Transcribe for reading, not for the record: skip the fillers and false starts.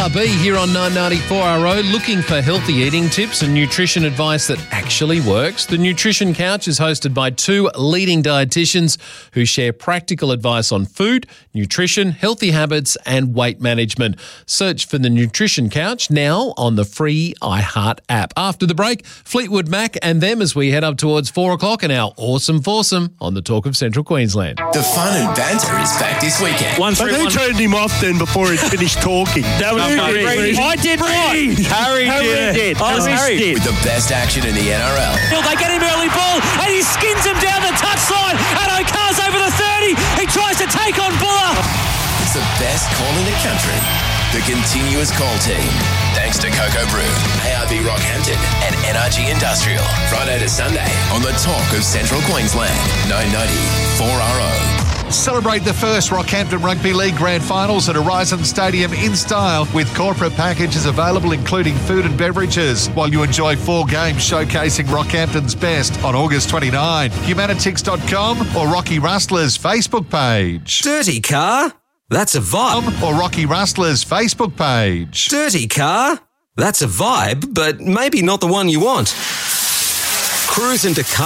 LRB here on 994RO, looking for healthy eating tips and nutrition advice that actually works. The Nutrition Couch is hosted by two leading dietitians who share practical advice on food, nutrition, healthy habits and weight management. Search for the Nutrition Couch now on the free iHeart app. After the break, Fleetwood Mac and them as we head up towards 4 o'clock and our awesome foursome on the Talk of Central Queensland. The fun and banter is back this weekend. But who turned him off then before he finished talking? That was Harry. I did what? Harry did. Harry. With the best action in the NRL. They get him early ball and he skins him down the touchline and O'Carr's over the 30. He tries to take on Buller. It's the best call in the country. The continuous call team. Thanks to Cocoa Brew, ARB Rockhampton and NRG Industrial. Friday to Sunday on the Talk of Central Queensland. 990 4RO. Celebrate the first Rockhampton Rugby League Grand Finals at Horizon Stadium in style with corporate packages available including food and beverages while you enjoy 4 games showcasing Rockhampton's best on August 29. Humanitix.com or Rocky Rustler's Facebook page. Dirty car? That's a vibe. Or Rocky Rustler's Facebook page. Dirty car? That's a vibe, but maybe not the one you want. Cruise into car.